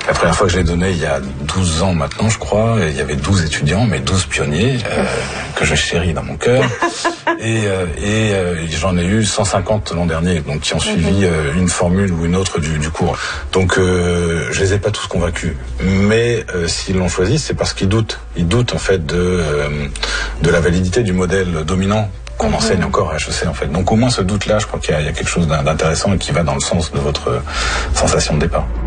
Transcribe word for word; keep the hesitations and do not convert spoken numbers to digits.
La première fois que je l'ai donné, il y a douze ans maintenant, je crois, et il y avait douze étudiants, mais douze pionniers euh, que je chéris dans mon cœur. Et, euh, et euh, j'en ai eu cent cinquante l'an dernier, donc qui ont suivi euh, une formule ou une autre du, du cours. Donc euh, je les ai pas tous convaincus, mais euh, s'ils l'ont choisi, c'est parce qu'ils doutent. Ils doutent en fait de euh, de la validité du modèle dominant qu'on enseigne encore à H E C en fait. Donc au moins ce doute-là, je crois qu'il y a, il y a quelque chose d'intéressant et qui va dans le sens de votre sensation de départ.